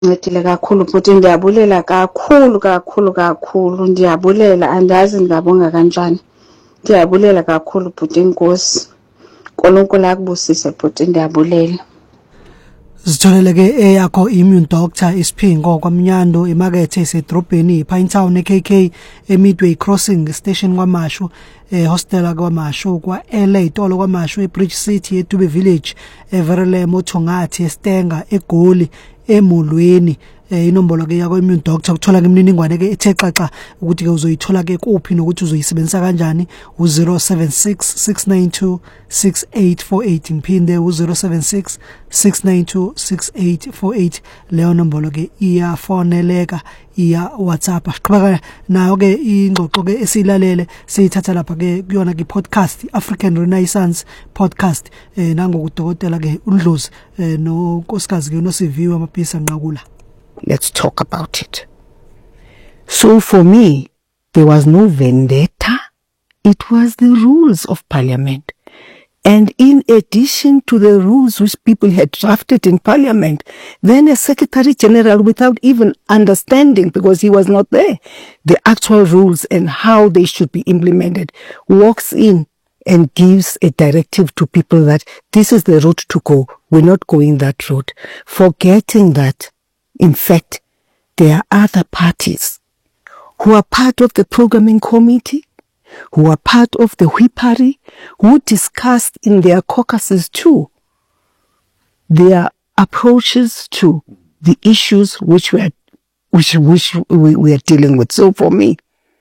Ncedile kakhulu bhuti, ndiyabulela kakhulu, ndiyabulela, andazi ndingabonga kanjani. Ndiyabulela kakhulu bhuti, enkosi. Nkulunkulu akubusise bhuti, ndiyabulela. Sitholele ke eyakho immune doctor Isiphingo kwaMnyando emakethe esedrobheni Pinetown eKK eMidway Crossing station kwaMashu hostel kwaMashu kwa LA Tolo kwaMashu eBridge City eDube Village Everle Mothongathi eStenga eGoli eMulweni inombolo ke yakho immune doctor ukuthola ke imininingwane ke ethe xaxa ukuthi ke uzoyithola ke kuphi nokuthi uzoyisebenzisa kanjani u076 692 6848 ngiphinde u076 692 6848 leyo nombolo ke iyafoneleka iya WhatsApp. Siqhubeka nayo ke ingxoxo ke esilalele siyithatha lapha ke kuyona ke podcast African Renaissance podcast nangoku dokotela ke uNdlozi nonkosikazi ke noSiviwe Mapisa Nqakula. Let's talk about it. So for me, there was no vendetta. It was the rules of parliament. And in addition to the rules which people had drafted in parliament, then a secretary general, without even understanding, because he was not there, the actual rules and how they should be implemented, walks in and gives a directive to people that this is the route to go. We're not going that route. Forgetting that, in fact, there are other parties who are part of the programming committee, who are part of the whippery, who discussed in their caucuses too their approaches to the issues which we are dealing with. So for me,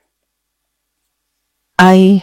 I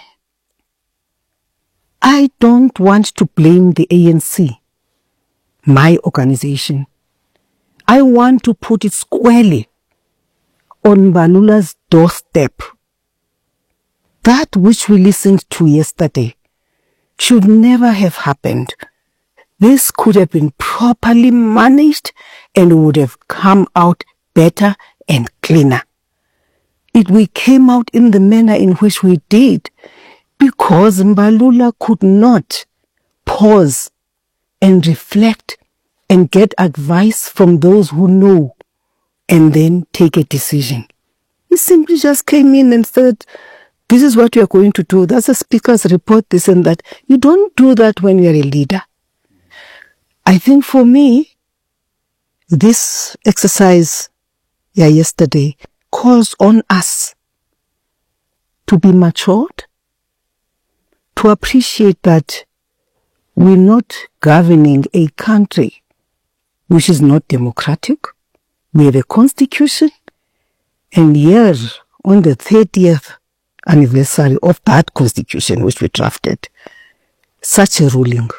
don't want to blame the ANC, my organization. I want to put it squarely on Mbalula's doorstep. That which we listened to yesterday should never have happened. This could have been properly managed and would have come out better and cleaner. We came out in the manner in which we did because Mbalula could not pause and reflect and get advice from those who know and then take a decision. He simply just came in and said, this is what you are going to do. That's a speaker's report, this and that. You don't do that when you're a leader. I think for me, this exercise yesterday calls on us to be matured, to appreciate that we're not governing a country which is not democratic. We have a constitution, and here on the 30th anniversary of that constitution which we drafted, such a ruling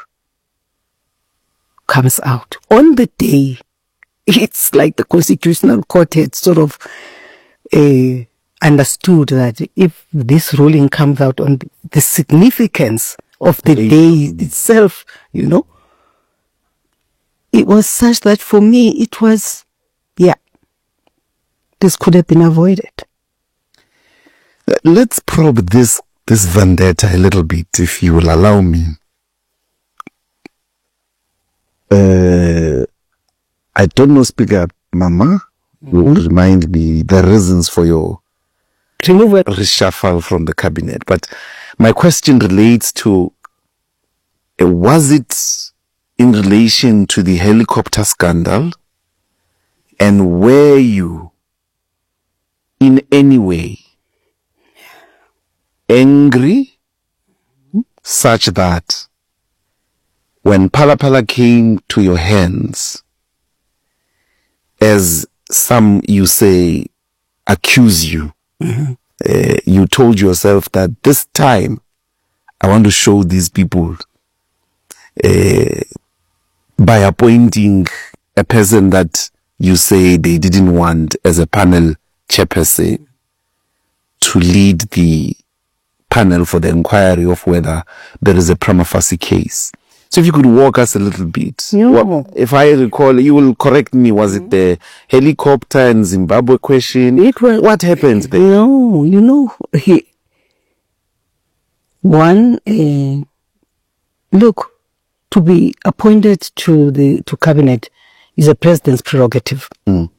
comes out. On the day, it's like the Constitutional Court had sort of understood that if this ruling comes out on the significance of the day itself, you know, it was such that for me it was, this could have been avoided. Let's probe this vendetta a little bit, if you will allow me. I don't know, Speaker Mama, will remind me the reasons for your removal, reshuffle from the cabinet. But my question relates to, was it in relation to the helicopter scandal? And were you in any way angry such that when Phala Phala came to your hands, as some, you say, accuse you, you told yourself that this time I want to show these people by appointing a person that you say they didn't want as a panel chairperson to lead the panel for the inquiry of whether there is a prima facie case. So if you could walk us a little bit. If I recall, you will correct me, was it the helicopter and Zimbabwe question? What happened there? No, you know, look, to be appointed to cabinet, is a president's prerogative.